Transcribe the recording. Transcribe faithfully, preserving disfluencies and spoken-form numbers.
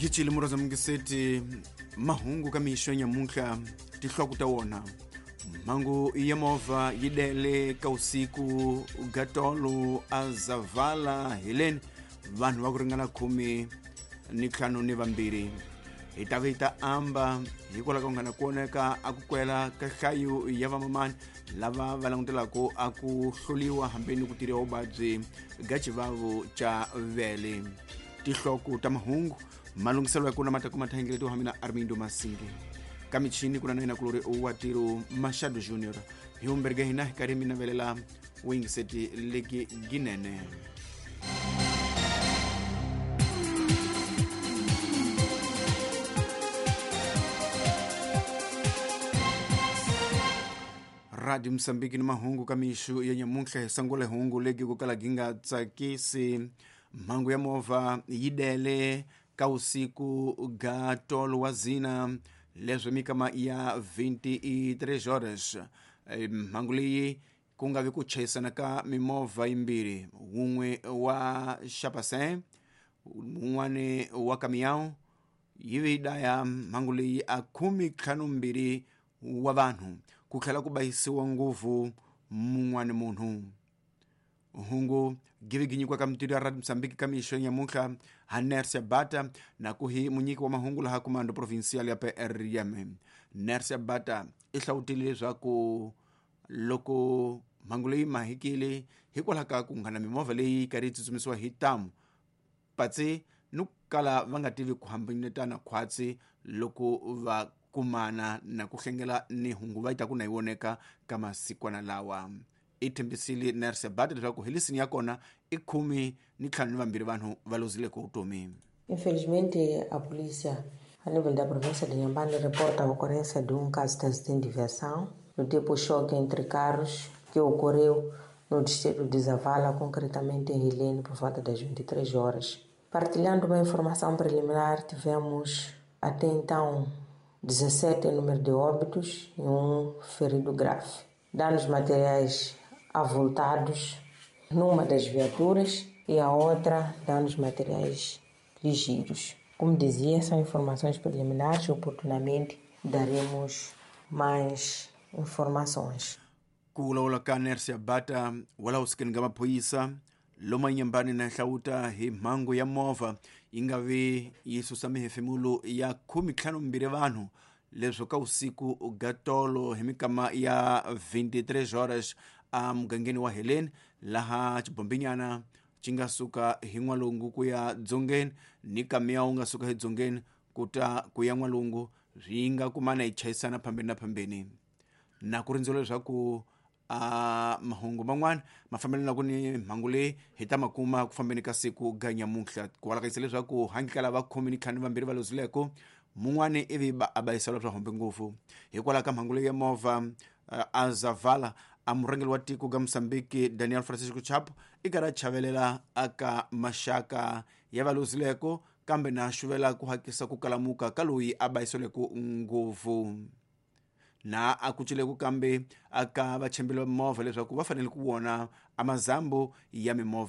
Hichili muraza mngiseti mahungu kamisho nyamunkha tihloko ta wona mangu ya mova yidele ka usiku gatolo azavala heleni vanhu va kuringana khumi ni ntlhanu ni vambirhi hi ta vita amba hikwalaho ka ku nga na kuoneka a ku kwela ka nhlayo ya vamamani lava va langutelaka a ku hloliwa hambi ni ku tiriwa vuvabyi ga chivavu cha vele. Tihloko ta mahungu malungiselo ya kuna matako mathangeleto hamina Armindo Masinge ka michini kuna naina kulori wa tiro Mashado Junior hi umberge hina karimi na velela wingiseti leki ginene. Radio Msambiki ni mahungu kamishu ya nyamunkhe sangole hungu legi kukala ginga tsakisi mangu ya mova yidele ka usiku ga tolo wazina leswe mikama ya vinte-e-três horas. Mangu leyi kunga viku chesana ka mimova imbiri umwe wa Chapasin umwane wa Caminhão yivi daya mangu leyi a khumi ntlhanu mbiri wa vanhu kukhala kubayisiwa nguvu mungwane munhu hungu giviginyikwa ka mtiri ya Radio Msambiki kamisho nyamunkha ha Nersia Bata na kuhi munyiki wa mahungu laha komando provincial ya P R M. Nersia Bata ihlawutile leswaku loko mhangu leyi mahikile hikwalaho ka ku nghana mimova leyi kari tsutsumisiwa hi tamu patsi ni kala va nga tivi ku hambanyetana khwatsi loko va kumana na ku hlengela ni hungu va ita ku na yioneka ka masikwana lawa. Ithembisile Nersia Bata leswaku helisini ya kona i khumi ni ntlhanu ni vambirhi vanhu va lozile ku vutomi. Infelizmente, a polícia, a nível da província de Inhambane, reporta a ocorrência de um caso de acidente de viação no tipo choque entre carros que ocorreu no distrito de Zavala, concretamente em Helene, por volta das vinte e três horas. Partilhando uma informação preliminar, tivemos até então dezessete número de óbitos e um ferido grave. Danos materiais avultados numa das viaturas e a outra danos materiais ligeiros. Como dizia, são informações preliminares, oportunamente daremos mais informações. Kulawula ka Nersia Bata wala usikini ga maphoyisa loma Inhambane na hlawuta hi mhangu ya mova ingavi yisusa mihefemulo ya khumi ntlhanu mbirhi vanhu leswo ka usiku ga tolo hi mikama ya vinte-e-três horas a mugangeni wa Helene laha chibombinyana chi nga suka hi N'walungu ku ya dzongeni ni Caminhão nga suka hi dzongeni kuta ku ya N'walungu swi nga kumana hi chayisana phambeni na phambeni na ku rindzela leswaku a mahungu man'wana ma fambelana ku ni mhangu leyi hi ta makuma ku fambeni ka siku ga nyamunkha ku valakayisa leswaku hangi ka lava khumi ni ntlhanu vambirhi va lozileko mun'wana ivi a bayiselwa swa hombe ngopfu hikwalaho ka mhangu leyi ya mova uh, a Zavala a murhangeli wa tiko ga Msambiki Daniel Francisco Chapo i karhi a chavelela aka maxaka ya va lozileko kambe na xuvela ku hakisa ku kalamuka ka loyi a bayiselweku ngopfu na a kucileku kambe aka vachembeli va mimova leswaku va fanele ku vona a mazambo ya mimova